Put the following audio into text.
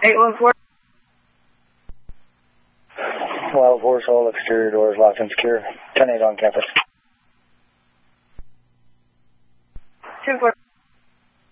814. Wild horse, all exterior doors locked and secure. 10-8 on campus. 2-4.